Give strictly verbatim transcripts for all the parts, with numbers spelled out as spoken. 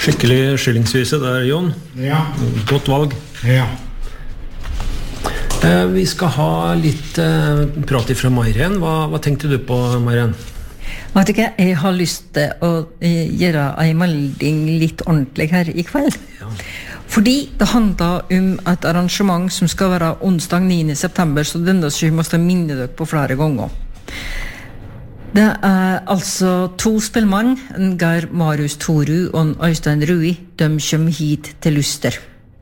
Skikkelig skillingsvise der, Jon. Ja. Godt valg. Ja. Eh, vi skal ha litt eh, prat ifra Mairen. Hva, hva tenkte du på, Mairen? Vet du ikke, jeg har lyst til å eh, gjøre en melding litt ordentlig her i kveld. Ja. Fordi det handler om et arrangement som skal være onsdag niende september, så denne skal vi måtte minne dere på flere ganger. Det er altså to spillmann, en Geir Marius Toru og en Øystein Rui. De kommer hit til Luster.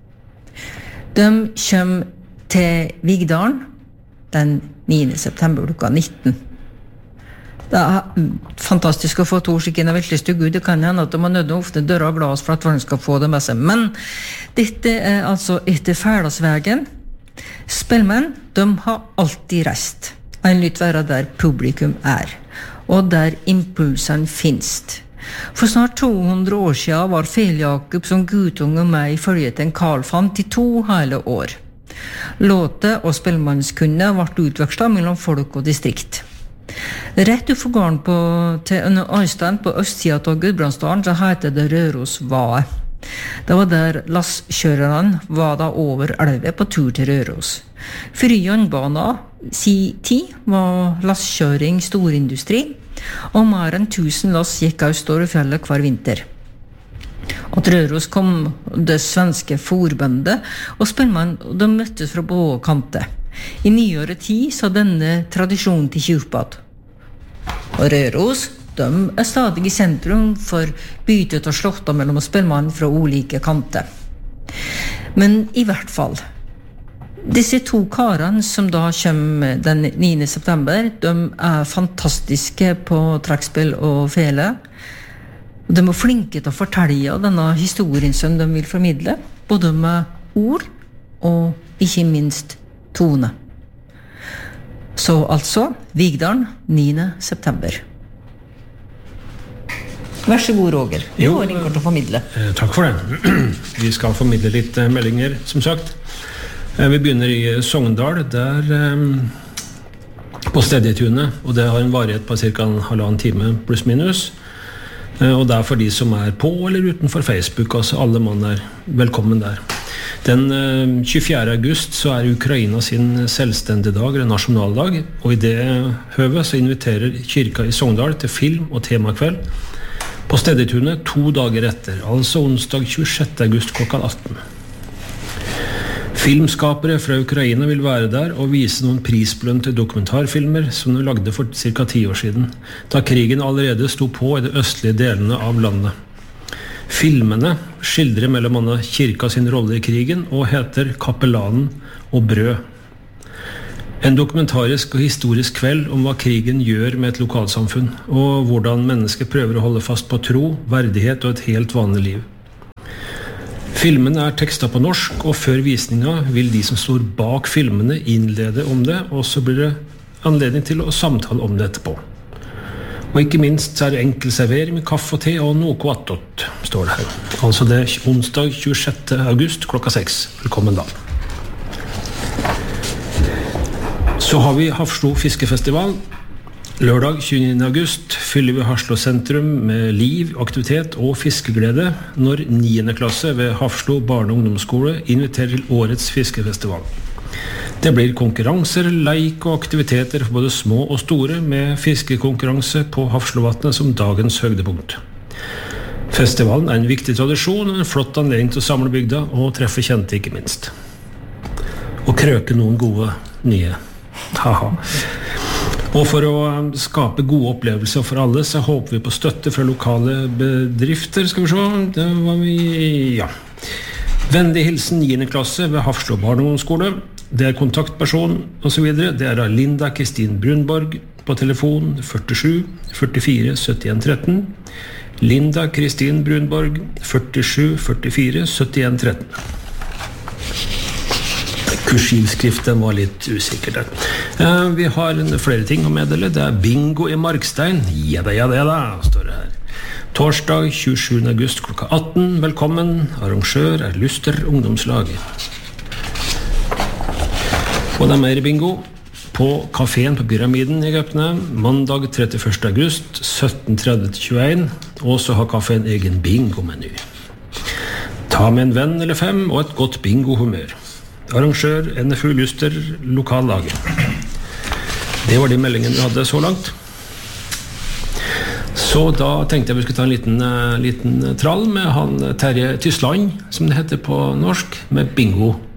De kommer til Vigdalen den niende september klokka nitten. Det er fantastisk å få to skikkene veldig stygge ut. Det kan hende at de har nødt ofte døra og glas for at man skal få det med seg. Men dette er altså etter Færdalsvegen. Spillmenn, de har alltid reist. En lytt være der publikum er, og der impulsen finst. For snart to hundre år siden var Fel-Jakob som gutunge med i følge til en Karl fant i to hele år. Låte og spillmannskunne ble utvekslet mellom folk og distrikt. Rett utenfor gården på, til en Øystein på østsiden av Gudbrandsdalen så heter det Rørosvae. Det var der lasskjørerne var da over elve på tur til Røros. For jernbana si tid var lasskjøring storindustri, og mer enn tusen lass gikk av Storefjellet hver vinter. Og til Røros kom det svenske forbundet, og spillmann de møttes fra både kanter. I nyere tid så denne tradisjonen til kjøpad. Og Røros, de er stadig i sentrum for bytet og slåtta mellom spillmann fra ulike kanter. Men i hvert fall, disse to karene som da kommer den niende september, de er fantastiske på trekkspill og fele. De er flinke til å fortelle denne historien som de vil formidle, både med ord og ikke minst tone. Så altså, Vigdalen, niende september. Vær så god, Roger. Du Jo, har en kort å formidle. Eh, takk for det. Vi skal formidle litt eh, meldinger, som sagt. Eh, vi begynner i Sogndal, der eh, på Stedjetunet, og det har en varighet på cirka en halvannen time pluss minus. Eh, og det er for de som er på eller utenfor Facebook, altså alle mann er velkommen der. Den tjuefjerde august så er Ukraina sin selvstendige dag, eller nasjonaldag, og i det høvet så inviterer kirka i Sogndal til film- og temakveld på Stedjetunet to dager etter, altså onsdag tjuesjette august klokka atten. Filmskapere fra Ukraina vil være der og vise noen prisbelønte dokumentarfilmer som de lagde for cirka ti år siden, da krigen allerede sto på i de østlige delene av landet. Filmene skildrer mellom annet kirka sin rolle i krigen og heter Kapellanen og brød. En dokumentarisk og historisk kveld om hva krigen gjør med et lokalsamfunn, og hvordan mennesker prøver å holde fast på tro, verdighet og et helt vanlig liv. Filmene er tekstet på norsk, og før visninga vil de som står bak filmene innlede om det, og så blir det anledning til å samtale om det etterpå. Og ikke minst er det enkel servering med kaffe og te og noe attåt, står det her. Altså det er onsdag tjuesjette august klokka seks. Velkommen da. Så har vi Hafslo fiskefestival. Lørdag tjueniende august fyller vi Hafslo sentrum med liv, aktivitet og fiskeglede når niende klasse ved Hafslo barne- og ungdomsskole inviterer til årets fiskefestival. Det blir konkurranser, leik og aktiviteter for både små og store med fiskekonkurranse på Hafslovatnet som dagens høydepunkt. Festivalen er en viktig tradisjon og en flott anledning til å samle bygda og treffe kjente ikke minst. Og krøke noen gode nye. Haha. Og for å skape gode opplevelser for alle så håper vi på støtte fra lokale bedrifter, skal vi se. Det var vi, ja. Vennlig hilsen niende klasse ved Hafslo barne- og ungdomsskole. Det er kontaktperson og så videre. Det er Linda Kristin Brunborg på telefon førtisju førtifire syttien tretten. Linda Kristin Brunborg førtisju førtifire syttien tretten. Kursivskriften var litt usikker der. Eh, vi har flere ting å meddele. Det er bingo i Markstein. Ja da, ja da, ja da, står det her. Torsdag tjuesjuende august klokka atten. Velkommen. Arrangør er Luster ungdomslag. Og det er mer bingo på kaféen på Pyramiden i Gøpne. Mandag trettiførste august sytten tretti til tjueen. Og så har kaféen egen bingo-meny. Ta med en venn eller fem og et godt bingo-humør. Arrangør N F U Luster, lokallaget. Det var de meldingene vi hadde så langt. Så da tenkte jeg vi skulle ta en liten, liten trall med han Terje Tysland, som det heter på norsk, med bingo.